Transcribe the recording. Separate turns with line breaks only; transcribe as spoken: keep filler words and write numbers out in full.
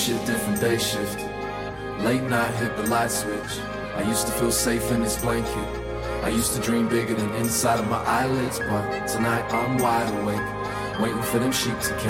shift, different day shift. Late night, hit the light switch. I used to feel safe in this blanket. I used to dream bigger than inside of my eyelids, but tonight I'm wide awake, waiting for them sheep to